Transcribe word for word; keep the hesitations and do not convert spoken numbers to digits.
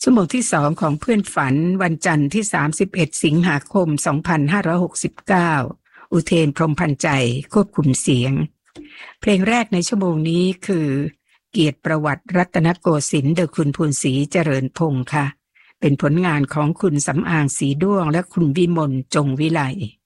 ชั่วโมงที่สองของเพื่อนฝันวันจันทร์ที่สามสิบเอ็ดสิงหาคมสองพันห้าร้อยหกสิบเก้าอุเทนพรหมพันธ์ใจควบคุมเสียงเพลงแรกในชั่วโมงนี้คือเกียรติประวัติรัตนโกสินทร์โดยคุณภูนศรีเจริญพงศ์ค่ะเป็นผลงานของคุณสำอางสีด้วงและคุณวิมลจงวิไล